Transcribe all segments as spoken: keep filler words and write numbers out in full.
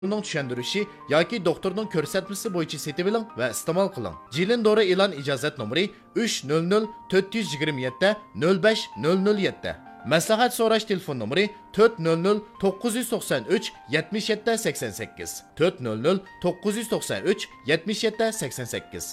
Uning tushuntirilishi yoki doktorning ko'rsatmasi bo'yicha setib oling va iste'mol qiling. Jilin dori e'lon ijozat nomeri uch nol nol to'rt yuz yigirma yetti nol besh nol nol yetti. Maslahat so'rash telefon nomeri to'rt nol nol to'qqiz yuz to'qson uch yetmish yetti sakson sakkiz. to'rt nol nol to'qqiz yuz to'qson uch yetmish yetti sakson sakkiz.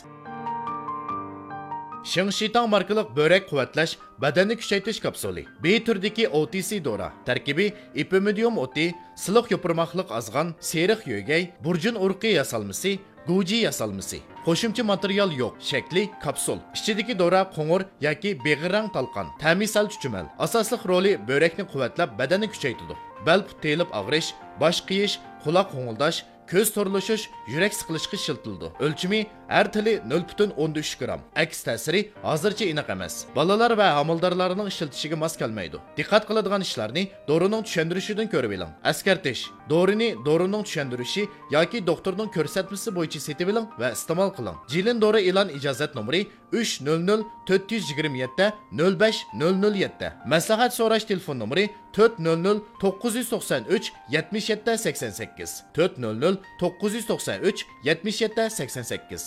Shingshitang markalik börek quvvatlash badanni kuchaytirish kapsuli. B turdagi O T C dora. Tarkibi ipimidium o'ti, siliq yo'pirmoqliq azg'an, seriq yo'gay, burjun urqi yasalmasi, guji yasalmasi. Qo'shimcha material yo'q. Shakli kapsul. Ichidagi dora qo'ng'ir yoki beg'irang talqon. Ta'misal chuchumal. Asosli roli börekni quvvatlab badanni kuchaytiradi. Bel telib og'rish, bosh qiyish, quloq qo'ng'ildash, ko'z to'rlashish, yurak siqilishga shiltildi. O'lchimi har tili nol butun o'n uch gram. Aks ta'siri hozircha aniq emas. Bolalar va homildorlarning ishiltishiga mos kelmaydi. Diqqat qiladigan ishlarni dorining tushuntirishidan ko'rib oling. Askartish. Dorini dorining tushuntirishi yoki doktorning ko'rsatmasi bo'yicha setib oling va iste'mol qiling. Jilin dori e'lon ijozat nomeri uch nol nol to'rt yuz yigirma yetti nol besh nol nol yetti. Maslahat so'rash telefon nomeri to'rt nol nol to'qqiz yuz to'qson uch yetmish yetti sakson sakkiz. to'rt nol nol to'qqiz yuz to'qson uch yetmish yetti sakson sakkiz.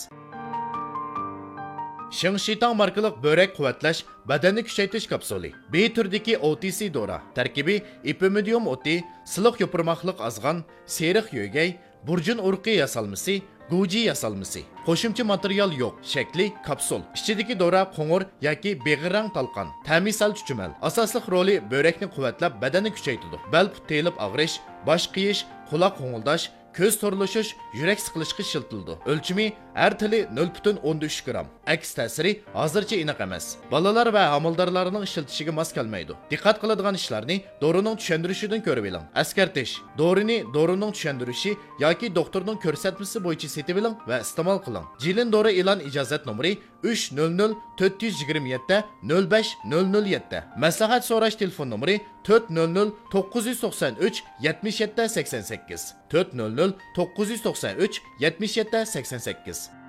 Shingshitang markalik börek quvvatlash badanni kuchaytirish kapsuli. B turdagi O T C dora. Tarkibi ipimidium o'ti, siliq yo'pirmoqliq azg'an, seriq yo'gay, burjun urqi yasalmasi, guji yasalmasi. Qo'shimcha material yo'q. Shakli kapsul. Ichidagi dora qo'ng'ir yoki beg'irang talqon. Ta'misal chuchumal. Asosli roli börekni quvvatlab badanni kuchaytiradi. Bel telib og'rish, bosh qiyish, quloq qo'ng'ildash, ko'z to'rlashish, yurak siqilishga shiltildi. O'lchimi har tili nol butun o'n uch gram. Aks ta'siri hozircha aniq emas. Bolalar va homildorlarning ishiltishiga mos kelmaydi. Diqqat qiladigan ishlarni dorining tushuntirishidan ko'rib oling. Askartish. Dorini dorining tushuntirishi yoki doktorning ko'rsatmasi bo'yicha setib oling va iste'mol qiling. Jilin dori e'lon ijozat nomeri uch nol nol to'rt yuz yigirma yetti nol besh nol nol yetti. Maslahat so'rash telefon nomeri to'rt nol nol to'qqiz yuz to'qson uch yetmish yetti sakson sakkiz. to'rt nol nol to'qqiz yuz to'qson uch yetmish yetti sakson sakkiz.